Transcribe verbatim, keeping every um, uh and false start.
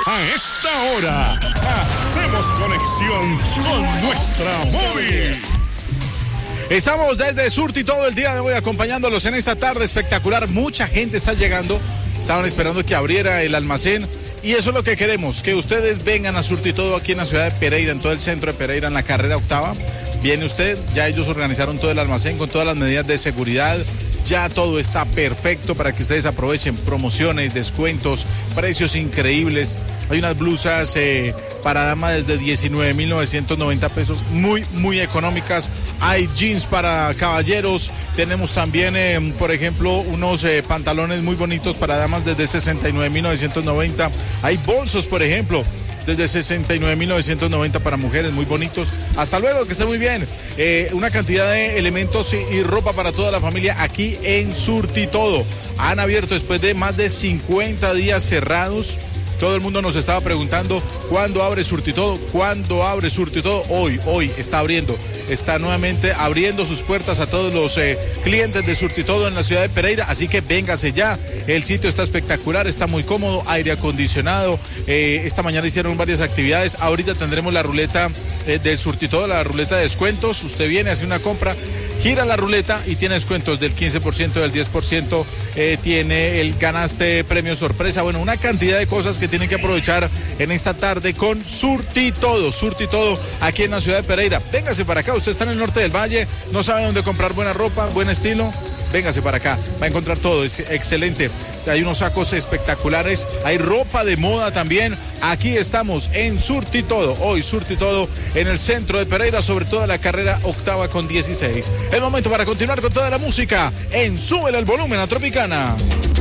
A esta hora, hacemos conexión con nuestra móvil. Estamos desde Surti todo el día de hoy acompañándolos en esta tarde espectacular. Mucha gente está llegando, estaban esperando que abriera el almacén. Y eso es lo que queremos, que ustedes vengan a Surti todo aquí en la ciudad de Pereira, en todo el centro de Pereira, en la carrera octava. Viene usted, ya ellos organizaron todo el almacén con todas las medidas de seguridad. Ya todo está perfecto para que ustedes aprovechen promociones, descuentos, precios increíbles. Hay unas blusas eh, para dama desde diecinueve mil novecientos noventa pesos, muy, muy económicas. Hay jeans para caballeros. Tenemos también, eh, por ejemplo, unos eh, pantalones muy bonitos para damas desde sesenta y nueve mil novecientos noventa. Hay bolsos, por ejemplo, desde sesenta y nueve mil novecientos noventa para mujeres, muy bonitos. Hasta luego, que esté muy bien. Eh, una cantidad de elementos y, y ropa para toda la familia aquí en Surti Todo. Han abierto después de más de cincuenta días cerrados. Todo el mundo nos estaba preguntando cuándo abre Surti Todo, cuándo abre Surti Todo. Hoy, hoy está abriendo, está nuevamente abriendo sus puertas a todos los eh, clientes de Surti Todo en la ciudad de Pereira. Así que véngase ya, el sitio está espectacular, está muy cómodo, aire acondicionado. Eh, esta mañana hicieron varias actividades. Ahorita tendremos la ruleta eh, del Surti Todo, la ruleta de descuentos. Usted viene, hace una compra, gira la ruleta y tiene descuentos del quince por ciento, del diez por ciento. Eh, tiene el ganaste premio sorpresa. Bueno, una cantidad de cosas que tienen que aprovechar en esta tarde con Surti Todo, Surti Todo aquí en la ciudad de Pereira. Véngase para acá, usted está en el norte del valle, no sabe dónde comprar buena ropa, buen estilo, véngase para acá, va a encontrar todo, es excelente. Hay unos sacos espectaculares, hay ropa de moda también. Aquí estamos en Surti Todo, hoy Surti Todo en el centro de Pereira, sobre todo la carrera octava con dieciséis. El momento para continuar con toda la música en Súbele el Volumen a Tropicana.